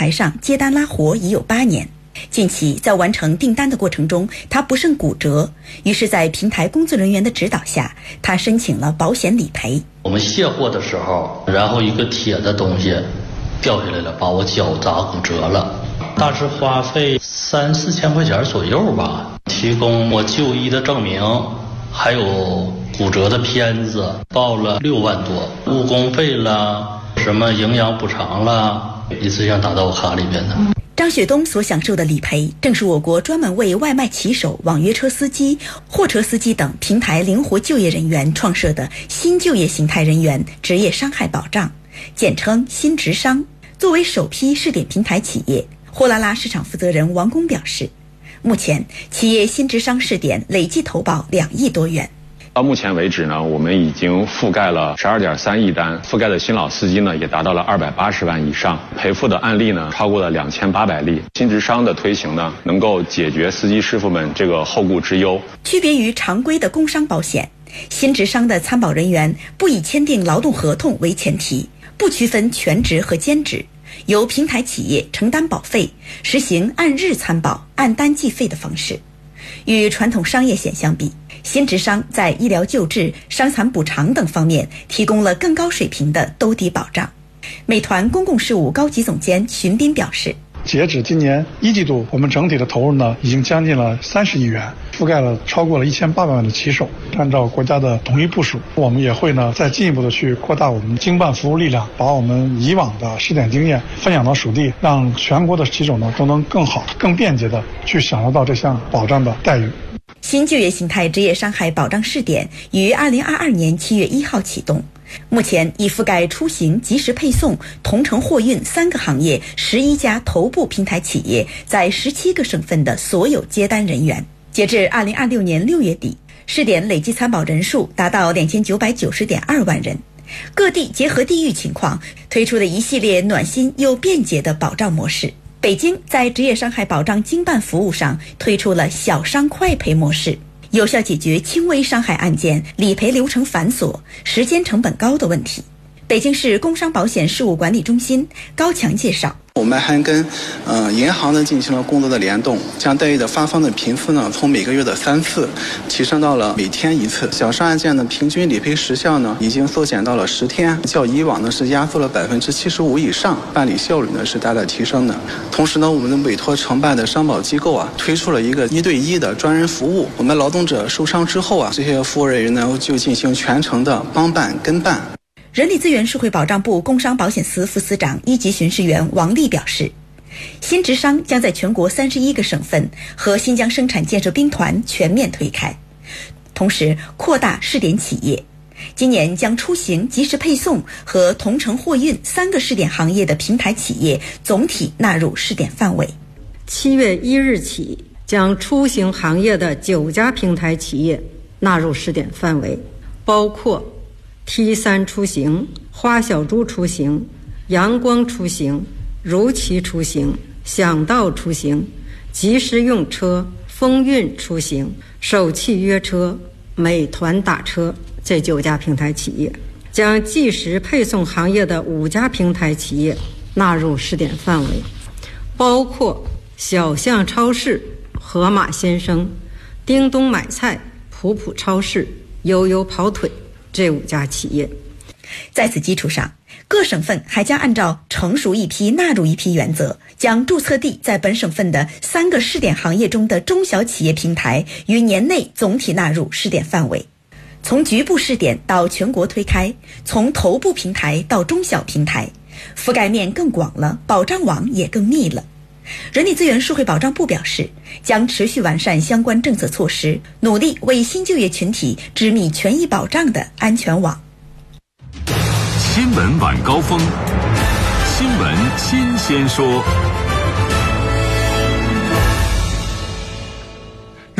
台上接单拉活已有8年。近期在完成订单的过程中，他不慎骨折，于是在平台工作人员的指导下，他申请了保险理赔。 我们卸货的时候，然后一个铁的东西掉下来了，把我脚砸骨折了，大致花费3、4千块钱左右吧。提供我就医的证明，还有骨折的片子，报了6万多，误工费了，什么营养补偿了，一次性打到我卡里边的。 张雪东所享受的理赔，正是我国专门为外卖骑手、网约车司机、货车司机等平台灵活就业人员创设的新就业形态人员职业伤害保障，简称新职伤。作为首批试点平台企业，货拉拉市场负责人王工表示，目前企业新职伤试点累计投保2亿多元。 到目前为止呢，我们已经覆盖了12.3亿单，覆盖的新老司机呢也达到了280万以上，赔付的案例呢超过了2800例。新职伤的推行呢，能够解决司机师傅们这个后顾之忧。 区别于常规的工伤保险，新职伤的参保人员不以签订劳动合同为前提，不区分全职和兼职，由平台企业承担保费，实行按日参保、按单计费的方式。与传统商业险相比，新职伤在医疗救治、伤残补偿等方面提供了更高水平的兜底保障。美团公共事务高级总监荀斌表示， 截止今年1季度，我们整体的投入呢，已经将近了30亿元，覆盖了超过了1800万的骑手。按照国家的统一部署，我们也会呢再进一步的去扩大我们经办服务力量，把我们以往的试点经验分享到属地，让全国的骑手呢都能更好、更便捷的去享受到这项保障的待遇。 新就业形态职业伤害保障试点于2022年7月1号启动，目前已覆盖出行、即时配送、同城货运3个行业11家头部平台企业在17个省份的所有接单人员。截至2026年6月底，试点累计参保人数达到2990.2万人。各地结合地域情况推出了一系列暖心又便捷的保障模式。北京在职业伤害保障经办服务上推出了小伤快赔模式，有效解决轻微伤害案件理赔流程繁琐、时间成本高的问题。北京市工伤保险事务管理中心高强介绍， 我们还跟银行呢进行了工作的联动，将待遇的发放的频次呢从每个月的3次提升到了每天1次。小伤案件的平均理赔时效呢已经缩减到了10天，较以往呢是压缩了75%以上，办理效率呢是大大提升的。同时呢，我们的委托承办的商保机构推出了一个1对1的专人服务。我们劳动者受伤之后这些服务人员呢就进行全程的帮办跟办。 人力资源社会保障部工伤保险司副司长1级巡视员王丽表示，新职伤将在全国31个省份和新疆生产建设兵团全面推开，同时扩大试点企业。今年将出行、即时配送和同城货运3个试点行业的平台企业总体纳入试点范围。 7月1日起，将出行行业的9家平台企业纳入试点范围，包括T3出行、花小猪出行、阳光出行、如期出行、想到出行、即时用车、风运出行、首汽约车、美团打车这9家平台企业，将即时配送行业的5家平台企业纳入试点范围，包括小象超市、盒马鲜生、叮咚买菜、普普超市、悠悠跑腿这5家企业。 在此基础上，各省份还将按照成熟一批纳入一批原则，将注册地在本省份的3个试点行业中的中小企业平台于年内总体纳入试点范围。从局部试点到全国推开，从头部平台到中小平台，覆盖面更广了，保障网也更密了。人力资源社会保障部表示，将持续完善相关政策措施，努力为新就业群体织密权益保障的安全网。 新闻晚高峰，新闻新鲜说。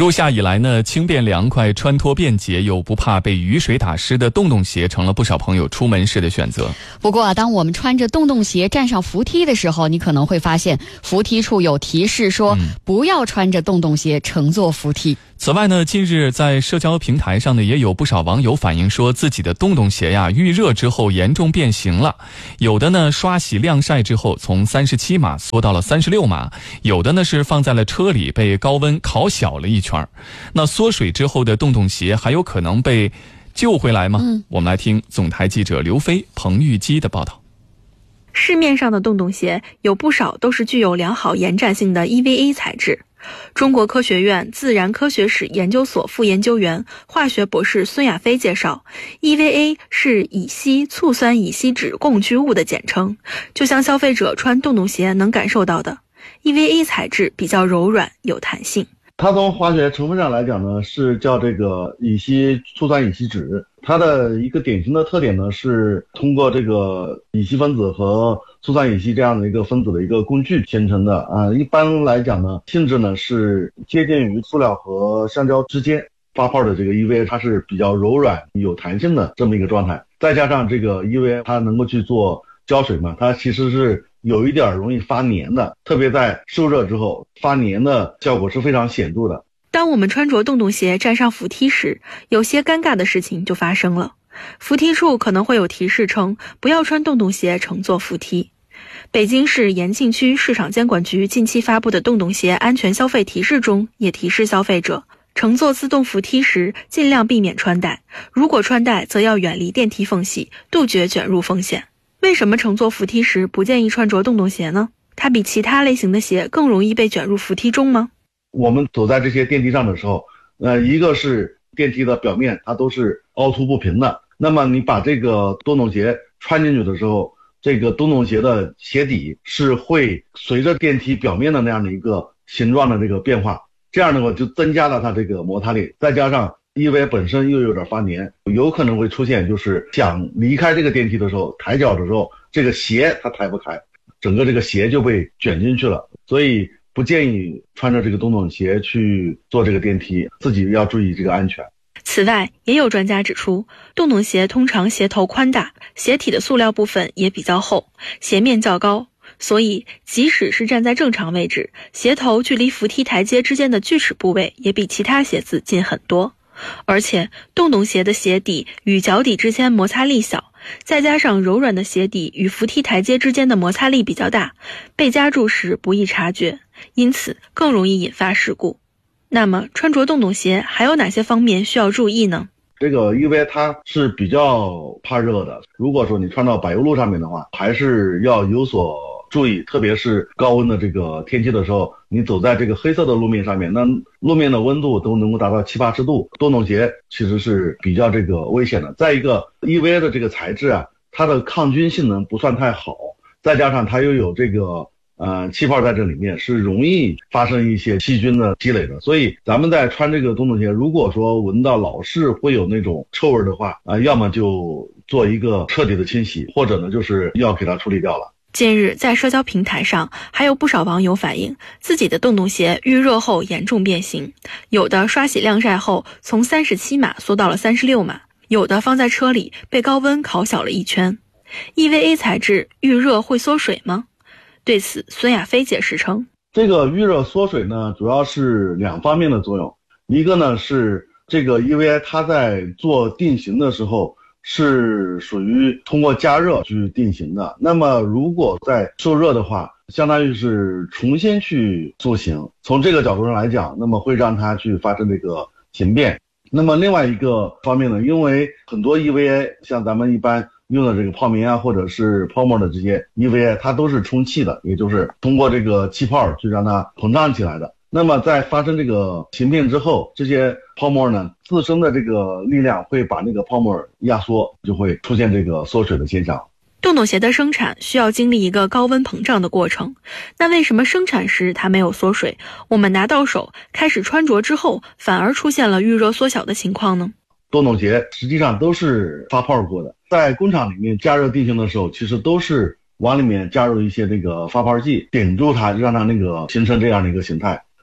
入夏以来呢，轻便凉快、穿脱便捷又不怕被雨水打湿的洞洞鞋成了不少朋友出门时的选择。 不过当我们穿着洞洞鞋站上扶梯的时候，你可能会发现扶梯处有提示说不要穿着洞洞鞋乘坐扶梯。 此外呢，近日在社交平台上呢，也有不少网友反映说自己的洞洞鞋呀遇热之后严重变形了，有的呢刷洗晾晒之后从37码缩到了36码，有的呢是放在了车里被高温烤小了一圈。那缩水之后的洞洞鞋还有可能被救回来吗？我们来听总台记者刘飞、彭玉基的报道。 市面上的洞洞鞋有不少都是具有良好延展性的 EVA 材质。中国科学院自然科学史研究所副研究员、化学博士孙亚飞介绍， EVA 是乙烯醋酸乙烯酯共聚物的简称，就像消费者穿洞洞鞋能感受到的， EVA 材质比较柔软有弹性。 它从化学成分上来讲呢，是叫这个乙烯醋酸乙烯酯。它的一个典型的特点呢，是通过这个乙烯分子和醋酸乙烯这样的一个分子的一个共聚形成的一般来讲呢，性质呢是接近于塑料和橡胶之间。发泡的这个 EVA 它是比较柔软有弹性的这么一个状态，再加上这个 EVA 它能够去做胶水嘛，它其实是有一点容易发黏的，特别在受热之后发黏的效果是非常显著的。 当我们穿着洞洞鞋站上扶梯时，有些尴尬的事情就发生了。扶梯处可能会有提示称不要穿洞洞鞋乘坐扶梯。北京市延庆区市场监管局近期发布的洞洞鞋安全消费提示中也提示消费者，乘坐自动扶梯时尽量避免穿戴，如果穿戴则要远离电梯缝隙，杜绝卷入风险。为什么乘坐扶梯时不建议穿着洞洞鞋呢？它比其他类型的鞋更容易被卷入扶梯中吗？ 我们走在这些电梯上的时候，一个是电梯的表面它都是凹凸不平的，那么你把这个洞洞鞋穿进去的时候，这个洞洞鞋的鞋底是会随着电梯表面的那样的一个形状的这个变化，这样的话就增加了它这个摩擦力，再加上因为本身又有点发黏，有可能会出现就是想离开这个电梯的时候，抬脚的时候这个鞋它抬不开，整个这个鞋就被卷进去了，所以不建议穿着这个洞洞鞋去坐这个电梯，自己要注意这个安全。 此外，也有专家指出，洞洞鞋通常鞋头宽大，鞋体的塑料部分也比较厚，鞋面较高，所以即使是站在正常位置，鞋头距离扶梯台阶之间的锯齿部位也比其他鞋子近很多。而且洞洞鞋的鞋底与脚底之间摩擦力小，再加上柔软的鞋底与扶梯台阶之间的摩擦力比较大，被夹住时不易察觉，因此更容易引发事故。那么穿着洞洞鞋还有哪些方面需要注意呢？ 这个因为它是比较怕热的，如果说你穿到柏油路上面的话，还是要有所注意，特别是高温的这个天气的时候，你走在这个黑色的路面上面，那路面的温度都能够达到70-80度，洞洞鞋其实是比较这个危险的。再一个 EVA 的这个材质它的抗菌性能不算太好，再加上它又有这个气泡在这里面，是容易发生一些细菌的积累的。所以咱们在穿这个洞洞鞋，如果说闻到老是会有那种臭味的话要么就做一个彻底的清洗，或者呢就是要给它处理掉了。 近日在社交平台上还有不少网友反映自己的洞洞鞋遇热后严重变形，有的刷洗晾晒后从37码缩到了36码，有的放在车里被高温烤小了一圈。 EVA 材质遇热会缩水吗？对此孙亚飞解释称， 这个遇热缩水呢主要是两方面的作用，一个呢是这个 EVA 它在做定型的时候是属于通过加热去定型的，那么如果在受热的话，相当于是重新去塑形，从这个角度上来讲，那么会让它去发生这个形变。那么另外一个方面呢，因为很多 EVA 像咱们一般用的这个泡棉或者是泡沫的这些 EVA 它都是充气的，也就是通过这个气泡去让它膨胀起来的。那么在发生这个形变之后，这些泡沫呢自身的这个力量会把那个泡沫压缩，就会出现这个缩水的现象。 洞洞鞋的生产需要经历一个高温膨胀的过程，那为什么生产时它没有缩水，我们拿到手开始穿着之后反而出现了遇热缩小的情况呢？ 洞洞鞋实际上都是发泡过的，在工厂里面加热定型的时候，其实都是往里面加入一些这个发泡剂，顶住它，让它那个形成这样的一个形态。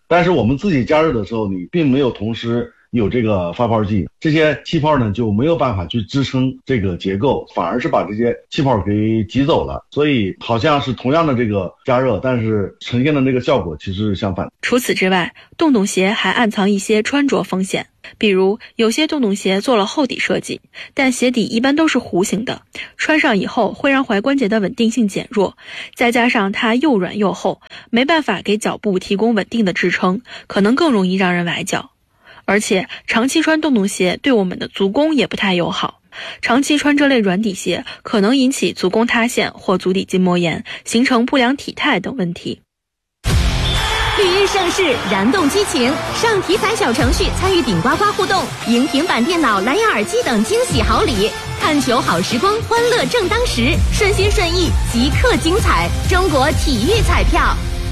但是我们自己加热的时候，你并没有同时有这个发泡剂，这些气泡呢就没有办法去支撑这个结构，反而是把这些气泡给挤走了。所以好像是同样的这个加热，但是呈现的这个效果其实是相反。 除此之外，洞洞鞋还暗藏一些穿着风险，比如有些洞洞鞋做了厚底设计，但鞋底一般都是弧形的，穿上以后会让踝关节的稳定性减弱，再加上它又软又厚，没办法给脚部提供稳定的支撑，可能更容易让人崴脚。而且长期穿洞洞鞋对我们的足弓也不太友好，长期穿这类软底鞋可能引起足弓塌陷或足底筋膜炎，形成不良体态等问题。 绿日盛世，燃动激情，上体彩小程序参与顶呱呱互动，赢平板电脑、蓝牙耳机等惊喜好礼。看球好时光，欢乐正当时，顺心顺意，即刻精彩。中国体育彩票。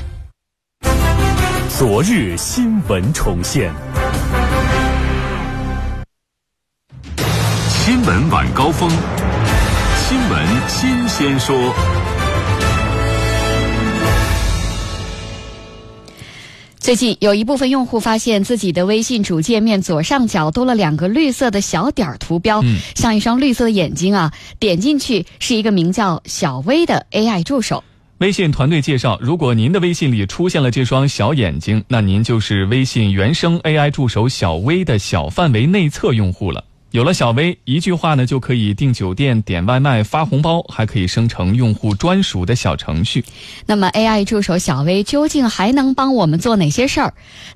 昨日新闻重现，新闻晚高峰，新闻新鲜说。 最近有一部分用户发现自己的微信主界面左上角多了2个绿色的小点图标，像一双绿色的眼睛啊。点进去是一个名叫小薇的 AI 助手。 微信团队介绍，如果您的微信里出现了这双小眼睛，那您就是微信原生 AI 助手小薇的小范围内测用户了。有了小薇，一句话呢就可以订酒店、点外卖、发红包，还可以生成用户专属的小程序。 那么 AI 助手小薇究竟还能帮我们做哪些事儿？